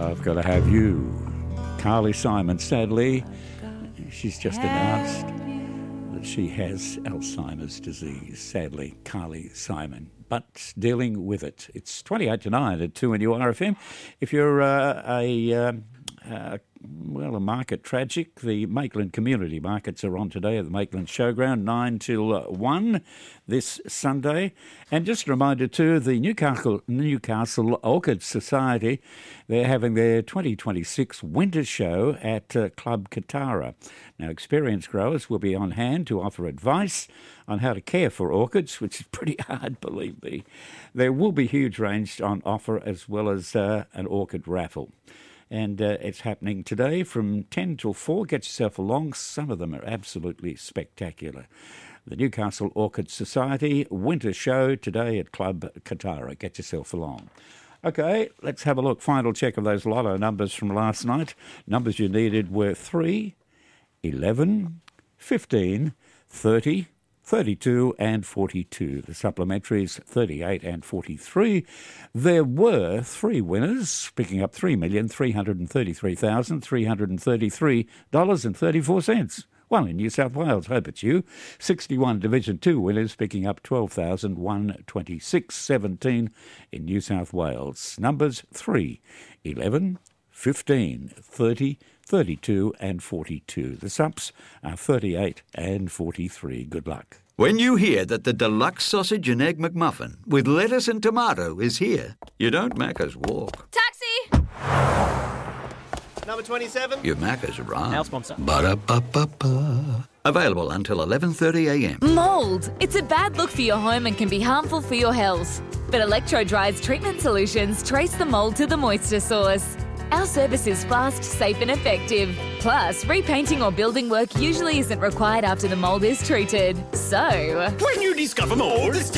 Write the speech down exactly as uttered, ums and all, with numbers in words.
I've got to have you. Carly Simon, sadly, she's just announced that she has Alzheimer's disease. Sadly, Carly Simon, but dealing with it. It's twenty-eight to nine at two and you R F M. If you're uh, a... Um, uh, Well, a market tragic. The Maitland community markets are on today at the Maitland Showground, nine till one this Sunday. And just a reminder too, the Newcastle Newcastle Orchid Society, they're having their twenty twenty-six winter show at uh, Club Katara. Now, experienced growers will be on hand to offer advice on how to care for orchids, which is pretty hard, believe me. There will be huge range on offer as well as uh, an orchid raffle. And uh, it's happening today from ten till four. Get yourself along. Some of them are absolutely spectacular. The Newcastle Orchid Society Winter Show today at Club Katara. Get yourself along. Okay, let's have a look. Final check of those lotto numbers from last night. Numbers you needed were three, eleven, fifteen, thirty, thirty-two and forty-two. The supplementaries, thirty-eight and forty-three. There were three winners, picking up three million three hundred thirty-three thousand three hundred thirty-three dollars and thirty-four cents. One in New South Wales, hope it's you. sixty-one Division two winners, picking up twelve thousand one hundred twenty-six dollars and seventeen cents in New South Wales. Numbers three, eleven, fifteen, thirty, thirty-two and forty-two. The subs are thirty-eight and forty-three. Good luck. When you hear that the deluxe sausage and egg McMuffin with lettuce and tomato is here, you don't Macca's walk. Taxi! Number twenty-seven. You Macca's run. Our sponsor. Ba-da-ba-ba-ba. Available until eleven thirty a m. Mould. It's a bad look for your home and can be harmful for your health. But Electro-Dry's treatment solutions trace the mould to the moisture source. Our service is fast, safe and effective. Plus, repainting or building work usually isn't required after the mould is treated. So... when you discover mould, it's